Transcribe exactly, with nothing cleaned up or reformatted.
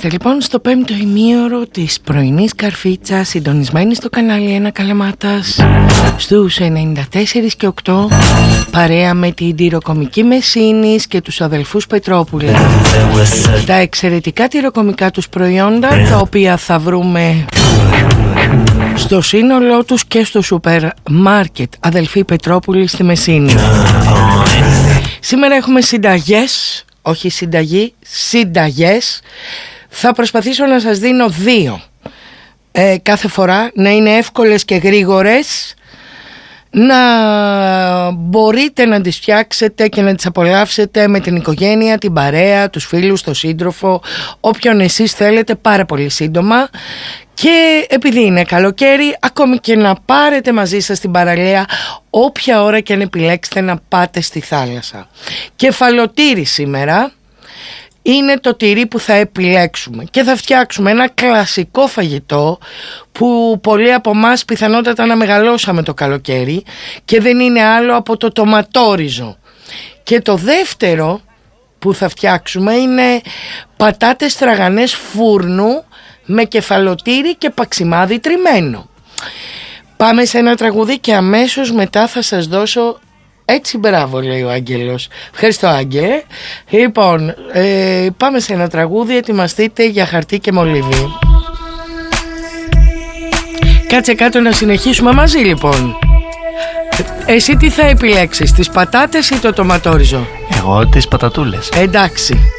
Είμαστε λοιπόν στο πέμπτο ημίωρο της πρωινής καρφίτσας, συντονισμένη στο κανάλι Ένα Καλαμάτας στους ενενήντα τέσσερα και οκτώ, παρέα με την τυροκομική Μεσίνης και τους αδελφούς Πετρόπουλη. Τα εξαιρετικά τυροκομικά τους προϊόντα, τα οποία θα βρούμε στο σύνολό τους και στο σούπερ μάρκετ αδελφοί Πετρόπουλη στη Μεσίνη. Σήμερα έχουμε συνταγές, όχι συνταγή, συνταγές. Θα προσπαθήσω να σας δίνω δύο ε, κάθε φορά, να είναι εύκολες και γρήγορες, να μπορείτε να τις φτιάξετε και να τις απολαύσετε με την οικογένεια, την παρέα, τους φίλους, τον σύντροφο, όποιον εσείς θέλετε, πάρα πολύ σύντομα. Και επειδή είναι καλοκαίρι, ακόμη και να πάρετε μαζί σας την παραλία, όποια ώρα και αν επιλέξετε να πάτε στη θάλασσα. Κεφαλοτήρι σήμερα είναι το τυρί που θα επιλέξουμε και θα φτιάξουμε ένα κλασικό φαγητό που πολλοί από εμάς πιθανότατα να μεγαλώσαμε το καλοκαίρι και δεν είναι άλλο από το τοματόριζο. Και το δεύτερο που θα φτιάξουμε είναι πατάτες στραγανές φούρνου με κεφαλοτήρι και παξιμάδι τριμμένο. Πάμε σε ένα τραγούδι και αμέσως μετά θα σας δώσω. Έτσι, μπράβο, λέει ο Άγγελος. Ευχαριστώ, Άγγελε. Λοιπόν, ε, πάμε σε ένα τραγούδι. Ετοιμαστείτε για χαρτί και μολύβι. Κάτσε κάτω να συνεχίσουμε μαζί, λοιπόν. Εσύ τι θα επιλέξεις, τις πατάτες ή το τοματόριζο? Εγώ τις πατατούλες. Εντάξει.